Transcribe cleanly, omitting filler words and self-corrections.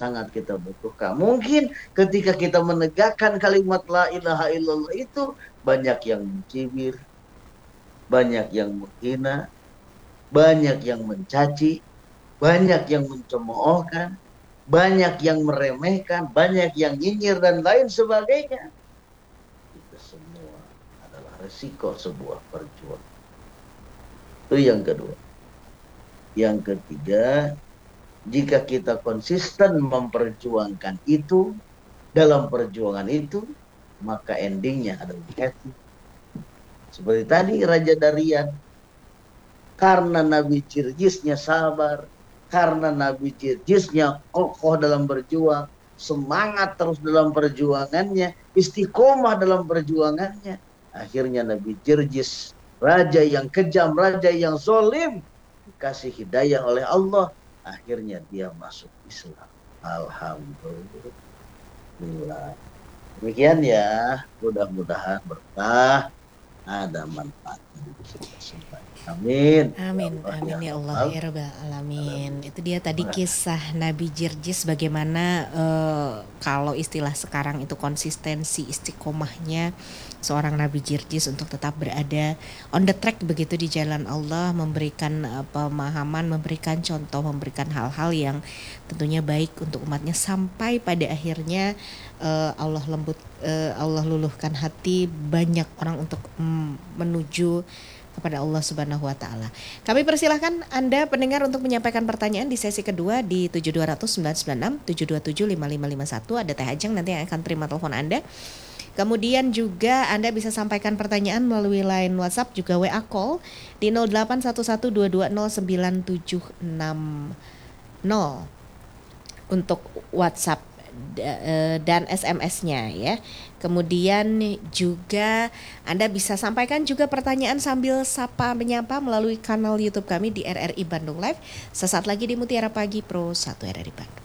sangat kita butuhkan. Mungkin ketika kita menegakkan kalimat la ilaha illallah itu banyak yang mencibir, banyak yang menghina, banyak yang mencaci, banyak yang mencemoohkan, banyak yang meremehkan, banyak yang nyinyir dan lain sebagainya. Itu semua adalah resiko sebuah perjuangan. Itu yang kedua. Yang ketiga, jika kita konsisten memperjuangkan itu, dalam perjuangan itu, maka endingnya adalah happy. Seperti tadi Raja Darian, karena Nabi Jirjisnya sabar, karena Nabi Jirjisnya kokoh dalam berjuang, semangat terus dalam perjuangannya, istiqomah dalam perjuangannya. Akhirnya Nabi Jirjis, raja yang kejam, raja yang zolim, dikasih hidayah oleh Allah. Akhirnya dia masuk Islam. Alhamdulillah. Demikian ya, mudah-mudahan berkah, ada manfaatnya untuk kita semua. Amin. Ya Amin, Allah ya amin ya Allah Rabbal ya Rabbal Alamin. Alamin. Itu dia tadi kisah Nabi Jirjis bagaimana kalau istilah sekarang itu konsistensi istiqomahnya seorang Nabi Jirjis untuk tetap berada on the track begitu di jalan Allah, memberikan pemahaman, memberikan contoh, memberikan hal-hal yang tentunya baik untuk umatnya sampai pada akhirnya Allah luluhkan hati banyak orang untuk menuju kepada Allah Subhanahu wa taala. Kami persilahkan Anda pendengar untuk menyampaikan pertanyaan di sesi kedua di 7200 996 727 5551. Ada Teh Ajeng nanti yang akan terima telepon Anda. Kemudian juga Anda bisa sampaikan pertanyaan melalui line WhatsApp juga WA call di 0811220976 untuk WhatsApp dan SMS-nya ya. Kemudian juga Anda bisa sampaikan juga pertanyaan sambil sapa menyapa melalui kanal YouTube kami di RRI Bandung Live. Sesaat lagi di Mutiara Pagi Pro 1 RRI Bandung.